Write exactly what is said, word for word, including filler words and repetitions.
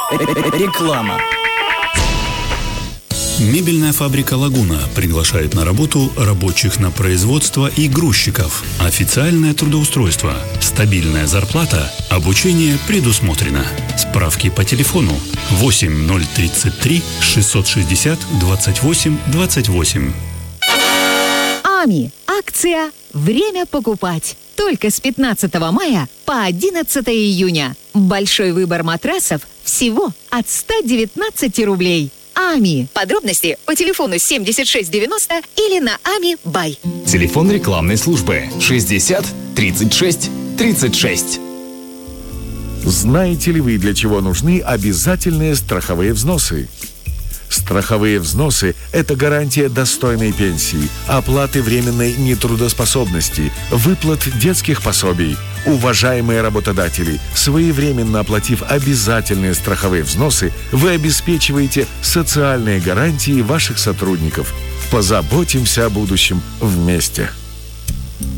Реклама. Мебельная фабрика «Лагуна» приглашает на работу рабочих на производство и грузчиков. Официальное трудоустройство, стабильная зарплата, обучение предусмотрено. Справки по телефону восемь ноль тридцать три шестьсот шестьдесят двадцать восемь двадцать восемь. АМИ. Акция «Время покупать». Только с пятнадцатого мая по одиннадцатое июня. Большой выбор матрасов всего от ста девятнадцати рублей. АМИ. Подробности по телефону семьдесят шесть девяносто или на ами бай. Телефон рекламной службы шестьдесят тридцать шесть тридцать шесть. Знаете ли вы, для чего нужны обязательные страховые взносы? Страховые взносы – это гарантия достойной пенсии, оплаты временной нетрудоспособности, выплат детских пособий. Уважаемые работодатели, своевременно оплатив обязательные страховые взносы, вы обеспечиваете социальные гарантии ваших сотрудников. Позаботимся о будущем вместе.